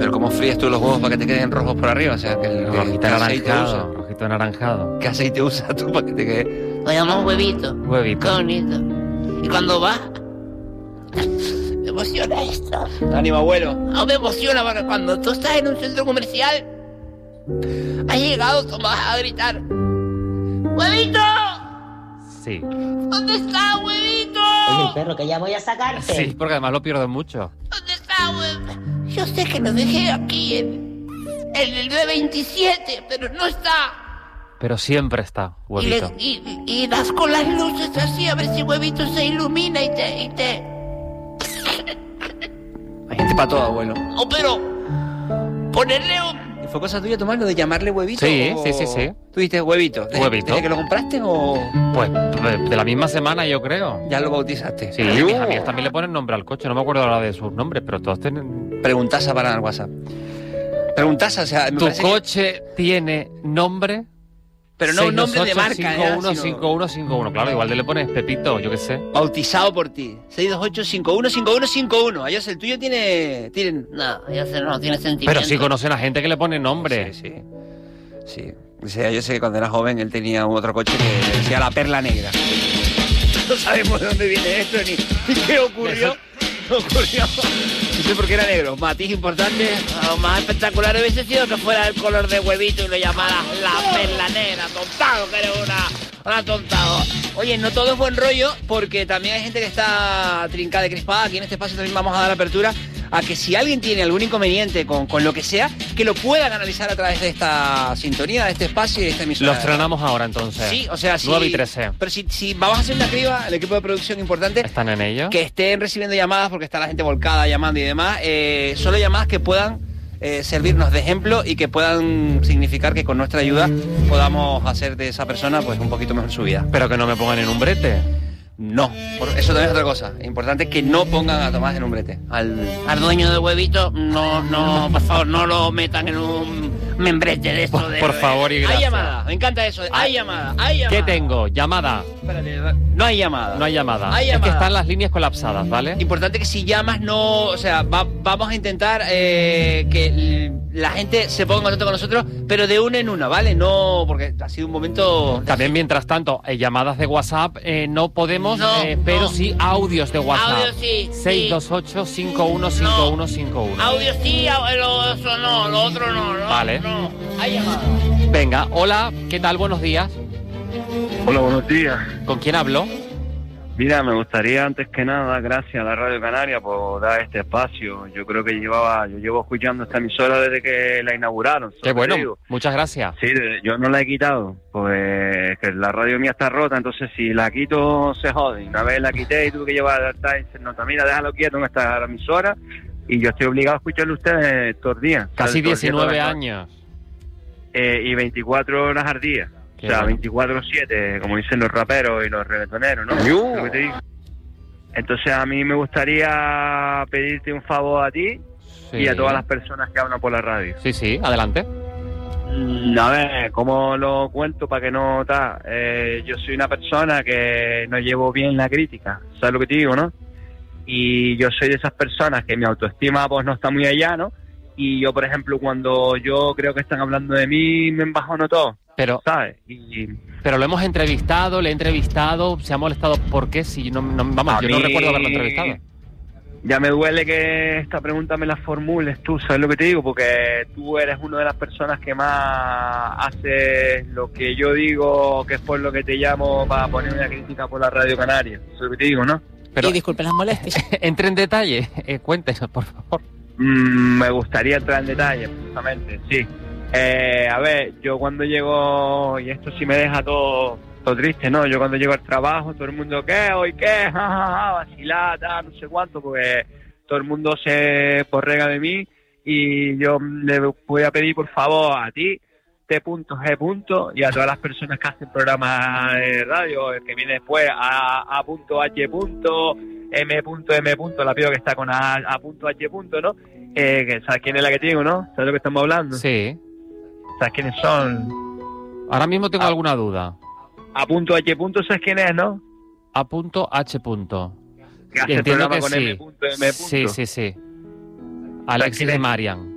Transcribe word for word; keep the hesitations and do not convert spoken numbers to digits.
Pero ¿cómo fríes tú los huevos para que te queden rojos por arriba? O sea, que, que, Rojito ¿qué aceite anaranjado, usas? rojito anaranjado. ¿Qué aceite usas tú para que te quede? Lo llamamos huevito. Huevito. Qué bonito. Y cuando va, me emociona esto. Ánimo, abuelo. No me emociona porque cuando tú estás en un centro comercial, has llegado, tú vas a gritar: ¡Huevito! Sí. ¿Dónde está, huevito? Oye, perro, que ya voy a sacarte. Sí, porque además lo pierdo mucho. ¿Dónde está, huevito? Yo sé que lo dejé aquí en, en el nueve veintisiete, pero no está. Pero siempre está, Y, le- huevito. y, y das con las luces así a ver si huevito se ilumina y te... Y te... Hay gente para todo, abuelo. Oh, pero... Ponerle un... ¿Y fue cosa tuya, Tomás, lo de llamarle huevito? Sí, o- sí, sí, sí. ¿Tú dijiste huevito? ¿Desde, Huevito. ¿Desde que lo compraste o Pues de, de la misma semana, yo creo. ya lo bautizaste? Sí, mis amigas también le ponen nombre al coche. No me acuerdo ahora de sus nombres, pero todos tienen... Preguntaza para el WhatsApp. Preguntaza, o sea, me ¿Tu parece que- coche tiene nombre? Pero no un nombre de marca, cinco ya, uno sino- cinco uno cinco uno. Claro, igual le pones Pepito, yo qué sé. Bautizado por ti. seis dos ocho, cinco uno cinco uno cinco uno. Ayos, el tuyo tiene... tiene... No, ya sé, no tiene sentimiento. Pero sí conocen a gente que le pone nombre. Sí, sí. Sí. O sea, yo sé que cuando era joven él tenía otro coche que le decía la perla negra. No sabemos de dónde viene esto ni, ni qué ocurrió. Ocurrió. No sé por qué era negro. Matiz importante. Lo más espectacular hubiese sido que fuera el color de huevito y lo llamaras la perla negra. Tontado, que eres una, una tontado. Oye, no todo es buen rollo porque también hay gente que está trincada y crispada. Aquí en este espacio también vamos a dar apertura a que si alguien tiene algún inconveniente con, con lo que sea, que lo puedan analizar a través de esta sintonía, de este espacio y de esta emisora. Lo estrenamos ahora entonces. Sí, o sea, sí. nueve y trece. Pero si, si vamos a hacer una criba, el equipo de producción importante, ¿Están en ello? que estén recibiendo llamadas porque está la gente volcada llamando y demás, eh, solo llamadas que puedan eh, servirnos de ejemplo y que puedan significar que con nuestra ayuda podamos hacer de esa persona pues un poquito mejor su vida. Pero que no me pongan en un brete. No, por- eso también es otra cosa. Importante que no pongan a Tomás en un brete. Al... Al dueño de huevito, no, no, por favor, no lo metan en un membrete de esto Por, de... por favor y Hay gracias. llamada, me encanta eso. Hay Hay- llamada, hay llamada. ¿Qué tengo? Llamada. Espérate, no hay llamada. No hay llamada. Hay Es que llamada. están las líneas colapsadas, ¿vale? Importante que si llamas no, o sea, va- vamos a intentar eh, que l- la gente se ponga en contacto con nosotros, pero de una en una, ¿vale? No, porque ha sido un momento... También, mientras tanto, eh, llamadas de WhatsApp eh, no podemos, No, eh, pero no. sí audios de WhatsApp. Audio sí, seis dos ocho, cinco uno cinco uno cinco uno. Audio sí, au- lo, eso no, lo otro no, no. Vale. No, hay llamada. Venga, hola, ¿qué tal? Buenos días. Hola, buenos días. ¿Con quién hablo? Mira, me gustaría antes que nada, gracias a la Radio Canaria por dar este espacio. Yo creo que llevaba, yo llevo escuchando esta emisora desde que la inauguraron. Qué solo te bueno, digo. muchas gracias. Sí, de- yo no la he quitado, pues que la radio mía está rota, entonces si la quito se jode. Una vez la quité y tuve que llevar a estar no, mira, déjalo quieto en esta emisora y yo estoy obligado a escucharlo a ustedes todos los días. Casi Todos los días, diecinueve todas las años. noches. Eh, y veinticuatro horas al día. Qué o sea, bueno. veinticuatro siete, como dicen los raperos y los reggaetoneros, ¿no? Lo que te digo. Entonces a mí me gustaría pedirte un favor a ti Sí. y a todas las personas que hablan por la radio. Sí, sí, adelante. Mm, A ver, ¿cómo lo cuento para que no ta? Eh, yo soy una persona que no llevo bien la crítica, ¿sabes lo que te digo, no? Y yo soy de esas personas que mi autoestima pues no está muy allá, ¿no? Y yo, por ejemplo, cuando yo creo que están hablando de mí, me embajono todo, Pero, ¿sabes? Y pero lo hemos entrevistado, le he entrevistado, se ha molestado. ¿Por qué? Si no, no- vamos, A yo no mí recuerdo haberlo entrevistado. ya me duele que esta pregunta me la formules tú, ¿sabes lo que te digo? Porque tú eres una de las personas que más hace lo que yo digo, que es por lo que te llamo para poner una crítica por la Radio Canaria. ¿Sabes lo que te digo, no? Pero Y disculpen las molestias. entre en detalle, eh, cuéntenos, por favor. Mm, me gustaría entrar en detalle, precisamente, sí. Eh, a ver, yo cuando llego, y esto sí me deja todo, todo triste, ¿no? Yo cuando llego al trabajo, todo el mundo, ¿qué? ¿Hoy qué? Ja, ja, ja, vacilar, tal, no sé cuánto, porque todo el mundo se porrega de mí y yo le voy a pedir, por favor, a ti, T G. y a todas las personas que hacen programas de radio, el que viene después, a A.H. M M. La pido que está con A, A.H. ¿no? Eh, que ¿sabes quién es la que tengo, no? ¿Sabes lo que estamos hablando? Sí. ¿Sabes quiénes son? Ahora mismo tengo Ah. alguna duda. A.H. ¿sabes quién es, no? A.H. Que hace el Entiendo programa que con sí. M. M. Sí, sí, sí. quién Alexis es? de Marian.